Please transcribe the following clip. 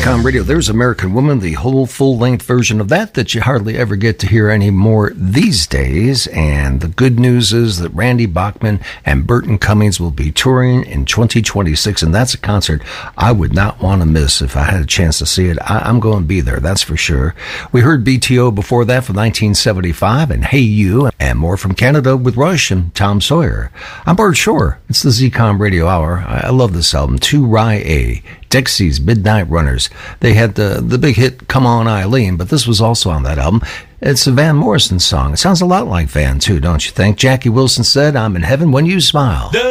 ZCOM Radio. There's American Woman, the whole full-length version of that you hardly ever get to hear anymore these days. And the good news is that Randy Bachman and Burton Cummings will be touring in 2026, and that's a concert I would not want to miss if I had a chance to see it. I'm going to be there, that's for sure. We heard BTO before that from 1975, and Hey You, and more from Canada with Rush and Tom Sawyer. I'm Bart Shore. It's the ZCOM Radio Hour. I love this album, 2Rye, Dexys Midnight Runners. They had the big hit Come On Eileen, but this was also on that album. It's a Van Morrison song. It sounds a lot like Van, too, don't you think? Jackie Wilson said, I'm in heaven when you smile.